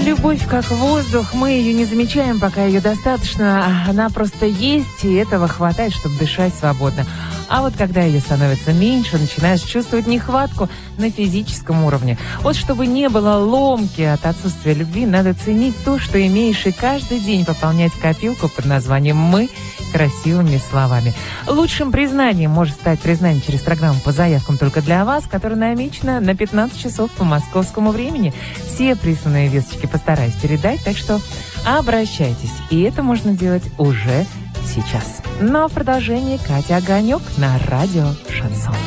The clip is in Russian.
Любовь как воздух, мы ее не замечаем, пока ее достаточно, она просто есть, и этого хватает, чтобы дышать свободно. А вот когда ее становится меньше, начинаешь чувствовать нехватку на физическом уровне. Вот чтобы не было ломки от отсутствия любви, надо ценить то, что имеешь, и каждый день пополнять копилку под названием «Мы» красивыми словами. Лучшим признанием может стать признание через программу по заявкам только для вас, которая намечена на 15 часов по московскому времени. Все присланные весточки постараюсь передать, так что обращайтесь. И это можно делать уже сейчас. Но в продолжении Катя Огонек на радио «Шансон».